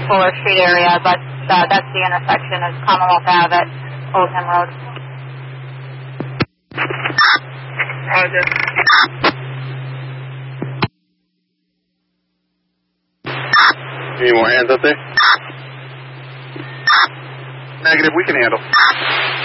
Fuller Street area, but that's the intersection of Commonwealth Ave at Oldham Road. Roger. Any more hands up there? Negative, we can handle.